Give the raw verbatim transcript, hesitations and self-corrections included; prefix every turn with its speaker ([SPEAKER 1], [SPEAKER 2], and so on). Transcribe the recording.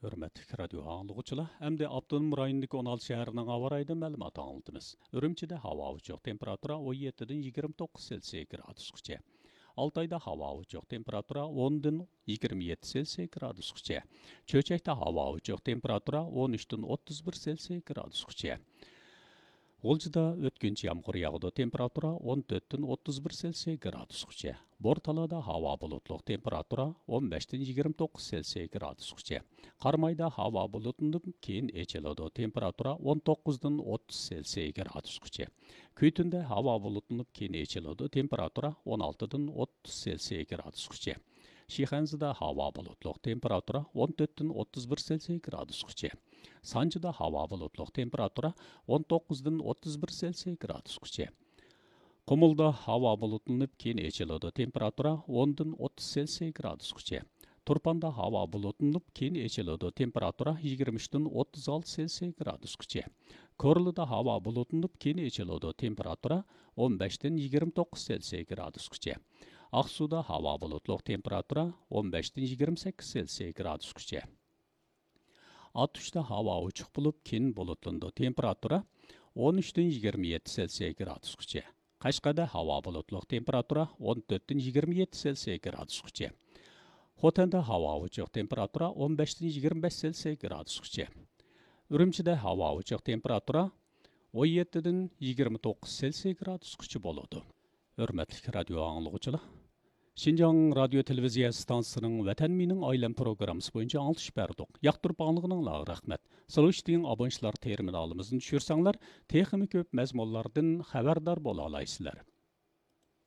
[SPEAKER 1] Hörmətli radio anlıqçılar, əmdə Abdunum rayonundakı on altı şəhərinin hava rayında məlumat anlatımız. Ürümçidə hava uçuq temperatura on yeddidən yigirma toqquz Selsiya gradusgacha. Altayda hava uçuq temperatura ondan yigirma yetti Selsiya gradusgacha. Çöçəkdə hava uçuq temperatura on üçdən otuz bir Selsiya gradusgacha. Olcıda ötkünç yağmur yağdı temperatura on dörtdən otuz bir Selsiya gradusgacha. Bortalada hava bulutluq temperatura on beşdən yigirma toqquz Selsiya gradusgacha. Qarmayda hava bulutlanıb keyin eçiladi temperatura on toqquzdan o'ttiz Selsiya gradusgacha. Kuytunda hava bulutlanıb keyin eçiladi temperatura on altıdan o'ttiz Selsiya gradusgacha. Şixanzıda hava bulutluq temperatura on dörtdən o'tuz bir Selsiya gradusgacha. Sancıda hava bulutluq temperatura on toqquzdan o'tuz bir Selsiya gradusgacha. Qumulda hava bulutlanıb keyin eçiladi temperatura ondan o'tuz Selsiya gradusgacha. Turpanda hava bulutlanıb keyin eçiladi temperatura yigirma uchdan o'ttiz olti Selsiya gradusgacha. Korluda hava bulutlanıb keyin eçiladi temperatura on beşdən yigirma toqquz Selsiya gradusgacha. Aksuda hava bulutluq temperatura on beşdən yigirma sakkiz Selsiya gradusgacha. Atuşda hava uçuq bulub keyin bulutlandı temperatura on üçdən yigirma yetti Selsiya gradusgacha. Qashqada hava bulutluq temperatura on dörtdən yigirma yetti Selsiya gradusgacha. Xotanda hava uçuq temperatura on beşdən yigirma beş Selsiya gradusgacha. Ürümçide hava uçuq temperatura on yeddidən yigirma toqquz Selsiya gradusgacha bo'ladi. Hörmətli radio anlıqçılar, Şinjan Radio Televiziya stansiyasının Vətən Mening Ailəm proqramısı boyunca anlatış berdik. Yaqtırıb anlığınızga rahmet. Salışdığın abonçilar terminalımızın düşürsənglər, texmi köp məzmunlardan xəbərdar bola alaysızlar.